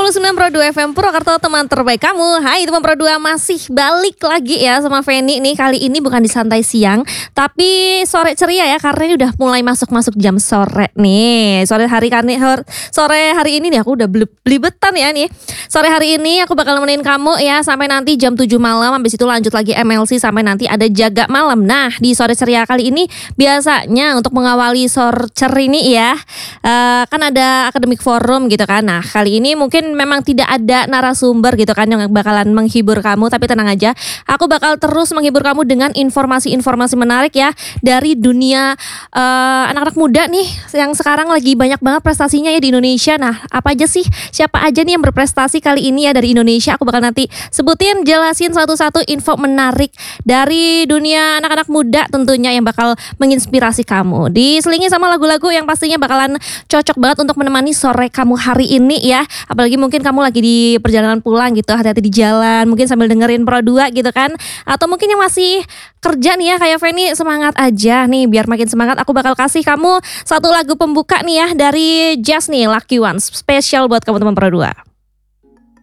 99 Pro 2 FM Purwokerto, teman terbaik kamu. Hai teman Pro 2, masih balik lagi ya sama Feni nih. Kali ini bukan di santai siang, tapi sore ceria ya, karena ini udah mulai masuk jam sore nih. Sore hari ini nih aku udah belibetan ya nih. Sore hari ini aku bakal nemenin kamu ya sampai nanti jam 7 malam. Habis itu lanjut lagi MLC sampai nanti ada jaga malam. Nah, di sore ceria kali ini biasanya untuk mengawali sore ceria ini ya, kan ada akademik forum gitu kan. Nah, kali ini mungkin memang tidak ada narasumber gitu kan yang bakalan menghibur kamu, tapi tenang aja, aku bakal terus menghibur kamu dengan informasi-informasi menarik ya dari dunia anak-anak muda nih yang sekarang lagi banyak banget prestasinya ya di Indonesia. Nah, apa aja sih, siapa aja nih yang berprestasi kali ini ya dari Indonesia? Aku bakal nanti sebutin, jelasin satu-satu info menarik dari dunia anak-anak muda tentunya yang bakal menginspirasi kamu. Diselingi sama lagu-lagu yang pastinya bakalan cocok banget untuk menemani sore kamu hari ini ya. Apalagi mungkin kamu lagi di perjalanan pulang gitu, hati-hati di jalan, mungkin sambil dengerin Pro 2 gitu kan. Atau mungkin yang masih kerja nih ya kayak Feni, semangat aja nih, biar makin semangat. Aku bakal kasih kamu satu lagu pembuka nih ya dari Jazz nih, Lucky Ones, spesial buat kamu teman Pro 2.